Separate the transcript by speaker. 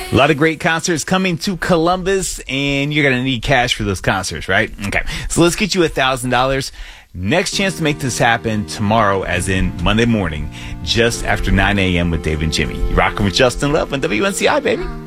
Speaker 1: A lot of great concerts coming to Columbus, and you're going to need cash for those concerts, right? Okay, so let's get you $1,000. Next chance to make this happen tomorrow, as in Monday morning, just after 9 a.m. with Dave and Jimmy. You're rocking with Justin Love on WNCI, baby.